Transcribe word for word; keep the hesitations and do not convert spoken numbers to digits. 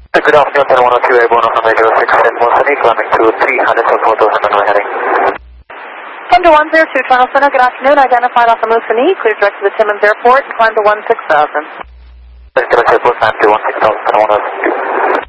Good afternoon, Terminal one oh two, Airborne from eight zero six, Mosani, climbing to three hundred for four thousand and heading. Thunder one zero two, Toronto Center, good afternoon. Identified off the Moosonee, clear direct to the Timmins Airport, climb to one six thousand. Direct to the airport, climb to one six thousand, one oh two.